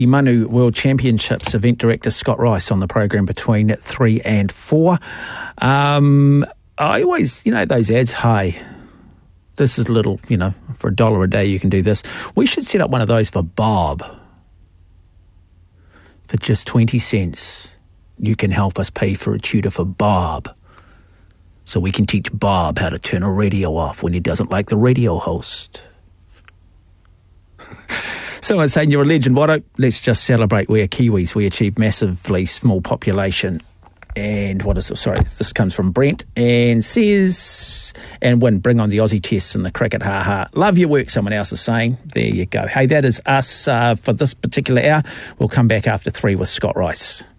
Manu World Championships event director Scott Rice on the program between 3 and 4. I always, those ads, hey, this is little, for $1 a day you can do this. We should set up one of those for Bob. For just 20 cents, you can help us pay for a tutor for Bob. So we can teach Bob how to turn a radio off when he doesn't like the radio host. Someone's saying you're a legend. Let's just celebrate. We are Kiwis. We achieve massively small population. And this comes from Brent and says, and bring on the Aussie tests and the cricket, ha. Love your work, someone else is saying. There you go. Hey, that is us for this particular hour. We'll come back after 3 with Scott Rice.